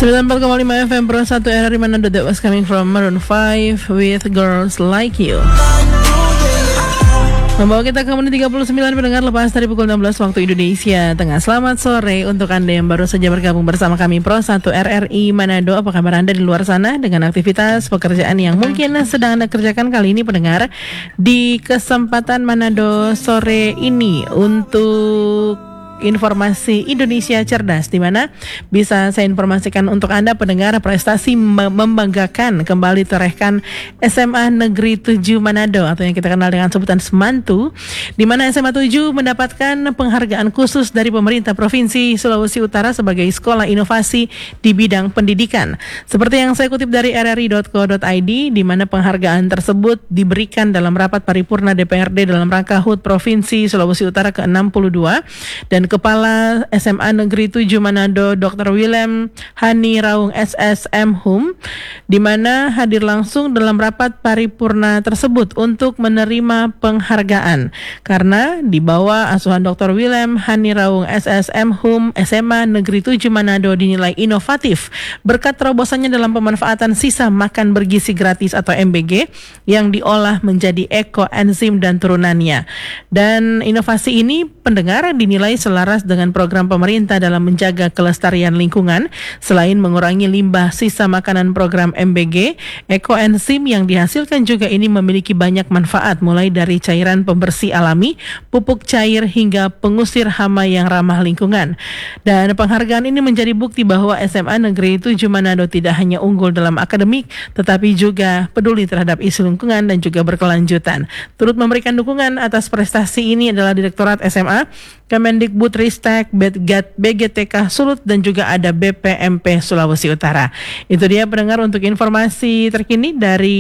94,5 FM Pro 1 RRI Manado. That was coming from Maroon 5 with Girls Like You. Membawa kita ke menit 39 pendengar lepas dari pukul 16 waktu Indonesia Tengah. Selamat sore untuk Anda yang baru saja bergabung bersama kami Pro 1 RRI Manado. Apa kabar Anda di luar sana dengan aktivitas pekerjaan yang mungkin sedang Anda kerjakan kali ini pendengar? Di kesempatan Manado sore ini untuk informasi Indonesia Cerdas, di mana bisa saya informasikan untuk Anda pendengar prestasi membanggakan kembali torehkan SMA Negeri 7 Manado atau yang kita kenal dengan sebutan Semantu, di mana SMA 7 mendapatkan penghargaan khusus dari pemerintah Provinsi Sulawesi Utara sebagai sekolah inovasi di bidang pendidikan. Seperti yang saya kutip dari rri.co.id, di mana penghargaan tersebut diberikan dalam rapat paripurna DPRD dalam rangka HUT Provinsi Sulawesi Utara ke-62 dan Kepala SMA Negeri 7 Manado Dr. Willem Hani Raung SSM Hum, di mana hadir langsung dalam rapat paripurna tersebut untuk menerima penghargaan karena di bawah asuhan Dr. Willem Hani Raung SSM Hum, SMA Negeri 7 Manado dinilai inovatif berkat terobosannya dalam pemanfaatan sisa makan bergizi gratis atau MBG yang diolah menjadi ekoenzim dan turunannya. Dan inovasi ini pendengar dinilai selaras dengan program pemerintah dalam menjaga kelestarian lingkungan. Selain mengurangi limbah sisa makanan program MBG, ekoenzim yang dihasilkan juga ini memiliki banyak manfaat, mulai dari cairan pembersih alami, pupuk cair, hingga pengusir hama yang ramah lingkungan. Dan penghargaan ini menjadi bukti bahwa SMA Negeri 7 Manado tidak hanya unggul dalam akademik, tetapi juga peduli terhadap isu lingkungan dan juga berkelanjutan. Turut memberikan dukungan atas prestasi ini adalah Direktorat SMA, Kemendikbudristek, BGTK Sulut, dan juga ada BPMP Sulawesi Utara. Itu dia pendengar untuk informasi terkini dari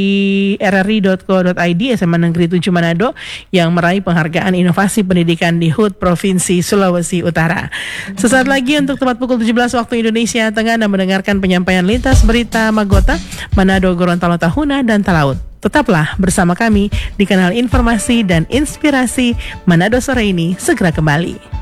rri.co.id, SMA Negeri 7 Manado yang meraih penghargaan inovasi pendidikan di HUT Provinsi Sulawesi Utara. Sesaat lagi untuk tepat pukul 17 waktu Indonesia Tengah Anda mendengarkan penyampaian lintas berita Magota, Manado, Gorontalo, Tahuna, dan Talaut. Tetaplah bersama kami di kanal informasi dan inspirasi Manado sore ini segera kembali.